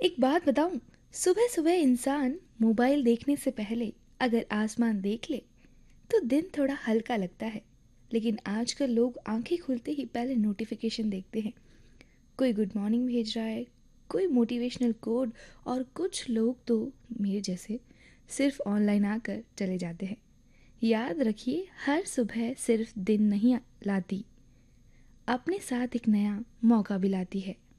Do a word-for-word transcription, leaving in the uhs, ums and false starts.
एक बात बताऊं, सुबह सुबह इंसान मोबाइल देखने से पहले अगर आसमान देख ले तो दिन थोड़ा हल्का लगता है। लेकिन आजकल लोग आंखें खुलते ही पहले नोटिफिकेशन देखते हैं। कोई गुड मॉर्निंग भेज रहा है, कोई मोटिवेशनल कोड, और कुछ लोग तो मेरे जैसे सिर्फ ऑनलाइन आकर चले जाते हैं। याद रखिए, हर सुबह सिर्फ दिन नहीं लाती, अपने साथ एक नया मौका भी लाती है।